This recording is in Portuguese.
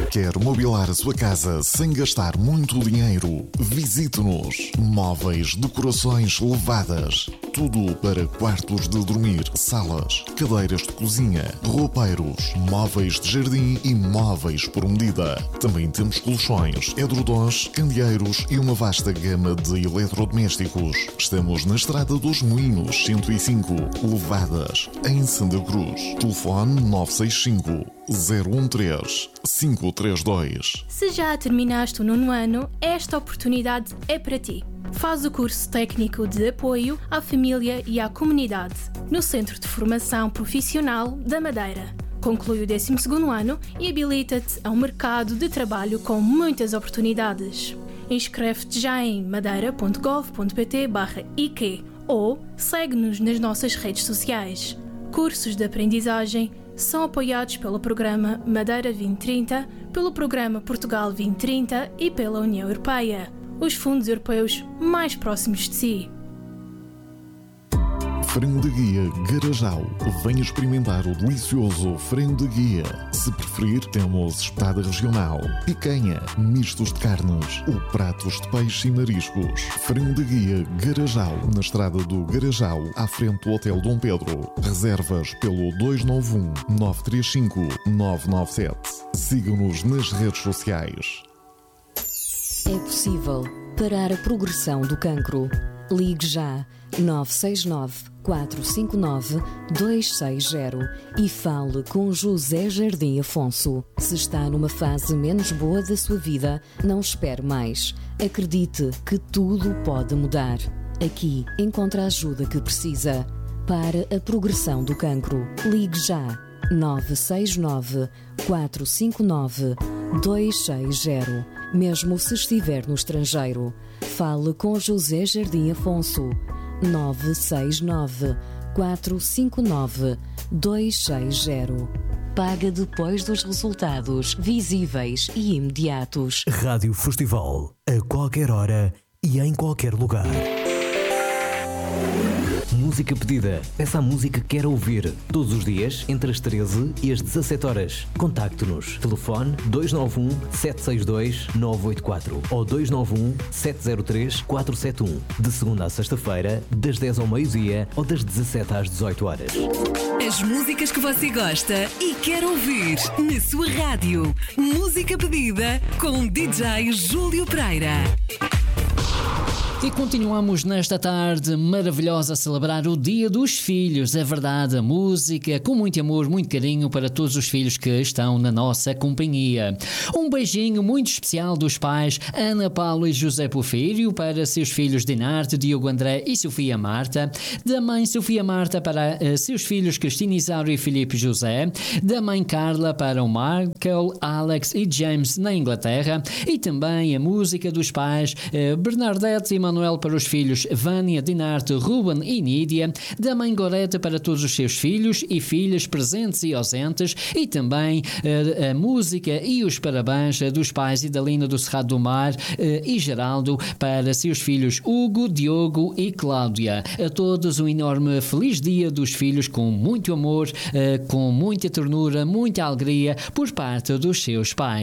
Quer mobilar a sua casa sem gastar muito dinheiro? Visite-nos. Móveis, decorações levadas. Tudo para quartos de dormir, salas, cadeiras de cozinha, roupeiros, móveis de jardim e móveis por medida. Também temos colchões, edredons, candeeiros e uma vasta gama de eletrodomésticos. Estamos na Estrada dos Moinhos, 105, Levadas, em Santa Cruz. Telefone 965 013 532. Se já terminaste o 9º ano, esta oportunidade é para ti. Faz o curso técnico de apoio à família e à comunidade no Centro de Formação Profissional da Madeira. Conclui o 12º ano e habilita-te a um mercado de trabalho com muitas oportunidades. Inscreve-te já em madeira.gov.pt/IQ ou segue-nos nas nossas redes sociais. Cursos de aprendizagem são apoiados pelo Programa Madeira 2030, pelo Programa Portugal 2030 e pela União Europeia, os fundos europeus mais próximos de si. Frango de Guia Garajal. Venha experimentar o delicioso frango de guia. Se preferir, temos espetada regional, picanha, mistos de carnes ou pratos de peixe e mariscos. Frango de Guia Garajal, na estrada do Garajal, à frente do Hotel Dom Pedro. Reservas pelo 291 935 997. Sigam-nos nas redes sociais. É possível parar a progressão do cancro. Ligue já 969 459 260 e fale com José Jardim Afonso. Se está numa fase menos boa da sua vida, não espere mais. Acredite que tudo pode mudar. Aqui encontra a ajuda que precisa. Para a progressão do cancro, ligue já 969 459 260. Mesmo se estiver no estrangeiro, fale com José Jardim Afonso. 969 459 260. Paga depois dos resultados visíveis e imediatos. Rádio Festival, a qualquer hora e em qualquer lugar. Música pedida. Peça a música que quer ouvir. Todos os dias, entre as 13 e as 17 horas. Contacte-nos. Telefone 291 762 984 ou 291 703 471. De segunda à sexta-feira, das 10 ao meio-dia ou das 17 às 18 horas. As músicas que você gosta e quer ouvir na sua rádio. Música pedida com DJ Júlio Pereira. E continuamos nesta tarde maravilhosa a celebrar o Dia dos Filhos. É verdade, a música com muito amor, muito carinho para todos os filhos que estão na nossa companhia. Um beijinho muito especial dos pais Ana Paula e José Porfírio para seus filhos Dinarte, Diogo André e Sofia Marta. Da mãe Sofia Marta para seus filhos Cristina Isauro e Filipe José. Da mãe Carla para o Michael, Alex e James na Inglaterra. E também a música dos pais Bernadette e Manuel para os filhos Vânia, Dinarte, Ruben e Nídia, da mãe Goreta para todos os seus filhos e filhas presentes e ausentes, e também a música e os parabéns dos pais Idalina do Cerrado do Mar e Geraldo para seus filhos Hugo, Diogo e Cláudia. A todos um enorme feliz dia dos filhos com muito amor, com muita ternura, muita alegria por parte dos seus pais.